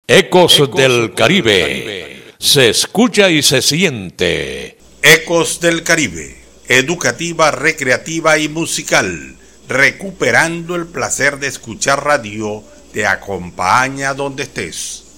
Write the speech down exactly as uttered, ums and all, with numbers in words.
Ecos del Caribe. Se escucha y se siente. Ecos del Caribe. Educativa, recreativa y musical. Recuperando el placer de escuchar radio. Te acompaña donde estés.